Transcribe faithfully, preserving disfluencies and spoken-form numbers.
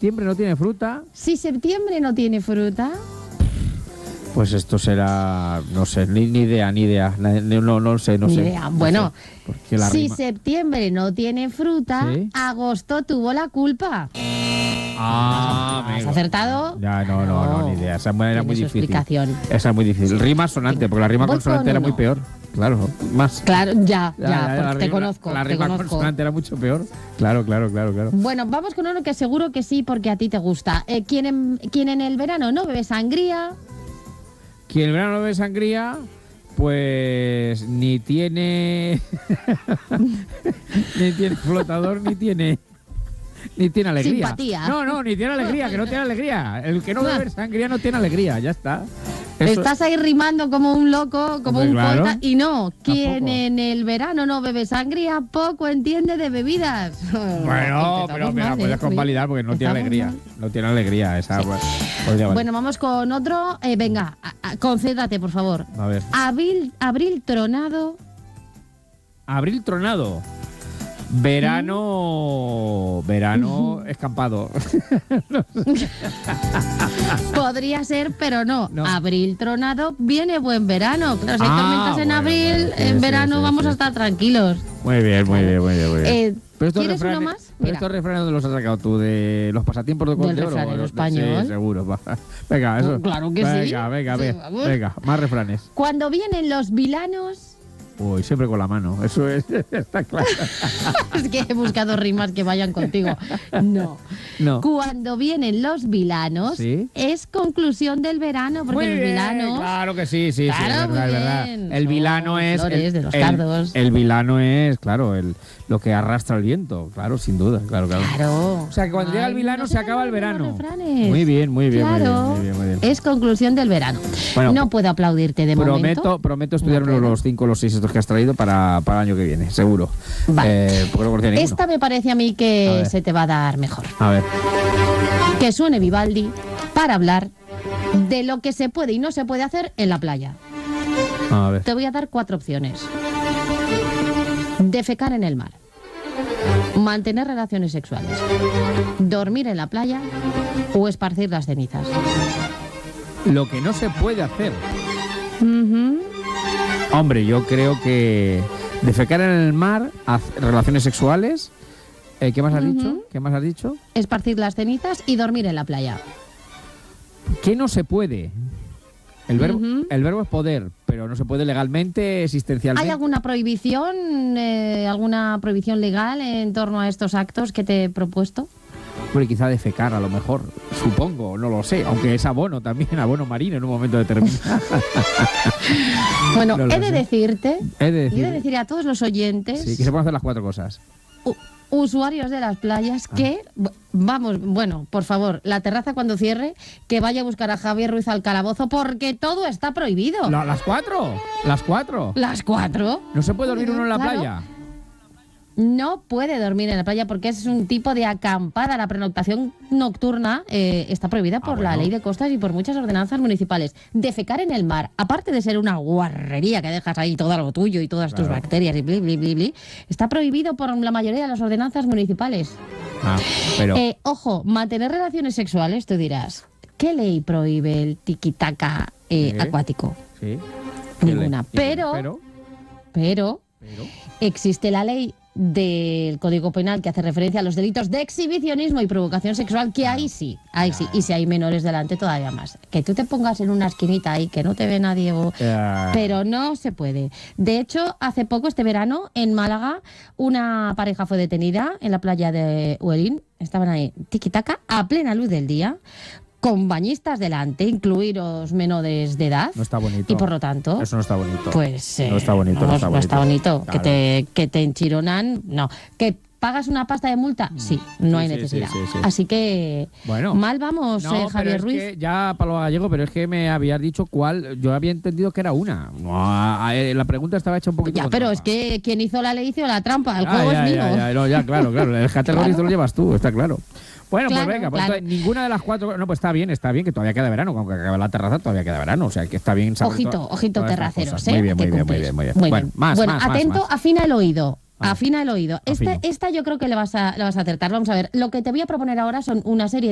septiembre no tiene fruta... Si septiembre no tiene fruta... Pues esto será, no sé, ni, ni idea, ni idea, no, no, no sé, no Ni sé. idea. Bueno, no sé, la si rima... septiembre no tiene fruta, ¿Sí? agosto tuvo la culpa. Ah, ¿Has amigo. acertado? Ya, no, no, no, ni idea. Esa era Tiene muy su difícil. explicación. Esa es muy difícil. Rima sonante, porque la rima Voy consonante con era muy uno. peor. Claro, más. Claro, ya, ya, Ya, ya, porque la te rima- conozco, La te rima conozco. consonante era mucho peor. Claro, claro, claro, claro. Bueno, vamos con uno que seguro que sí, porque a ti te gusta. Eh, ¿quién, en, quién en el verano no bebe sangría? Quien el verano no bebe sangría, pues ni tiene ni tiene flotador, ni tiene ni tiene alegría. Simpatía. No, no, ni tiene alegría, que no tiene alegría. El que no bebe sangría no tiene alegría, ya está. Eso- Estás ahí rimando como un loco, como Hombre, un claro. poeta. Y no, quien Tampoco. en el verano no bebe sangría, poco entiende de bebidas. Bueno, pero me la puedes convalidar porque no tiene alegría. No tiene alegría esa. Sí. Pues, pues ya vale. Bueno, vamos con otro. Eh, venga, a- a- concéntrate, por favor. A ver. Abril, abril tronado. Abril tronado. Verano. Verano escampado. Podría ser, pero no. No. Abril tronado, viene buen verano. Claro, si hay Ah, tormentas en bueno, abril, bueno, sí, en sí, verano sí, vamos sí. a estar tranquilos. Muy bien, muy bien, muy bien, muy bien. Eh, Pero estos ¿Quieres uno refranes- más? pero Mira. estos refranes, ¿dónde los has sacado tú? ¿De los pasatiempos de Del Conde Oro? refranero O los- español. Sí, seguro. va. Venga, eso. Claro que sí. venga, Venga, Sí, venga, vamos. venga, más refranes. Cuando vienen los vilanos. Uy, siempre con la mano, eso es, está claro. Es que he buscado rimas que vayan contigo. No. No. Cuando vienen los vilanos, ¿Sí? es conclusión del verano, porque Muy los bien, vilanos. claro que sí, sí, sí, Claro, es verdad, muy es verdad. bien. El Son vilano es flores el, de los el- cardos. el vilano es, claro, el lo que arrastra el viento, claro, sin duda, claro, claro. Claro. O sea, que cuando llega el vilano no se te acaba el olvides verano. los refranes. Muy bien, muy bien, muy Claro. bien, muy bien, muy bien. Es conclusión del verano. Bueno, no puedo aplaudirte de prometo, momento. prometo estudiarme No puedo. los cinco o los seis estos que has traído para, para el año que viene, seguro. Vale. Eh, porque no conocía ninguno. Esta me parece a mí A que ver. se te va a dar mejor. A ver. Que suene Vivaldi para hablar de lo que se puede y no se puede hacer en la playa. A ver. Te voy a dar cuatro opciones. Defecar en el mar. Mantener relaciones sexuales. Dormir en la playa o esparcir las cenizas. Lo que no se puede hacer. Ujú. Hombre, yo creo que defecar en el mar, hacer relaciones sexuales. Eh, ¿Qué más has Ujú. dicho? ¿Qué más has dicho? Esparcir las cenizas y dormir en la playa. ¿Qué no se puede? El verbo, Ujú. el verbo es poder, pero no se puede legalmente, existencialmente. ¿Hay alguna prohibición, eh, alguna prohibición legal en torno a estos actos que te he propuesto? Hombre, quizá defecar a lo mejor, supongo, no lo sé, aunque es abono también, abono marino en un momento determinado. Bueno, No lo he de sé. decirte, He de y he decir, de decir a todos los oyentes, sí, que se pueden hacer las cuatro cosas. u- usuarios de las playas, Ah. que, v- vamos, bueno, por favor, la terraza cuando cierre, que vaya a buscar a Javier Ruiz al calabozo, porque todo está prohibido. La- ¿Las cuatro? ¿Las cuatro? Las cuatro. ¿No se puede dormir uno en la Claro. playa? No puede dormir en la playa porque es un tipo de acampada. La pernoctación nocturna eh, está prohibida por la bueno. ley de costas y por muchas ordenanzas municipales. Defecar en el mar, aparte de ser una guarrería que dejas ahí todo lo tuyo y todas tus Claro. bacterias y bli, bli, bli, bli, está prohibido por la mayoría de las ordenanzas municipales. Ah, pero... Eh, ojo, mantener relaciones sexuales, tú dirás, ¿qué ley prohíbe el tiquitaca eh, ¿Eh? acuático? sí. Ninguna. ¿Qué le- Pero- pero, Pero pero... existe la ley del Código Penal que hace referencia a los delitos de exhibicionismo y provocación sexual, que ahí sí, ahí sí, y si hay menores delante todavía más. Que tú te pongas en una esquinita ahí, que no te ve nadie, o- Eh, pero no se puede. De hecho, hace poco, este verano, en Málaga, una pareja fue detenida en la playa de Huelín, estaban ahí, tiquitaca, a plena luz del día, con bañistas delante, incluidos menores de edad, no está bonito. y por lo tanto... Eso no está bonito. Pues eh, No está bonito, no vamos, está bonito. bonito. Claro. Que, te, que te enchironan, no. ¿Que pagas una pasta de multa? Sí, no hay Sí, sí, necesidad. sí, sí, sí. Así que Bueno. mal vamos, No, eh, pero Javier es Ruiz. que ya Pablo Gallego, pero es que me habías dicho cuál. Yo había entendido que era una. No, a- eh, la pregunta estaba hecha un poquito. Ya, con pero trampa. es que quien hizo la ley hizo la trampa. El Ah, juego ya, es ya, mío. ya, no, ya, claro, claro. El categoría Claro. lo llevas tú, está claro. Bueno, Claro, pues venga, pues claro. entonces, ninguna de las cuatro. No, pues está bien, está bien, que todavía queda verano. Aunque acabe la terraza, todavía queda verano. O sea, que está bien saber Ojito, to- ojito todas estas terraceros, cosas. ¿eh? Muy bien, que muy bien, muy cumplir. bien, muy bien. Muy Bueno, bien. más, Bueno, más, más, atento, más. afina el oído. A ver. Afina el oído. Esta, Afino. esta yo creo que le vas, a, le vas a acertar. Vamos a ver, lo que te voy a proponer ahora son una serie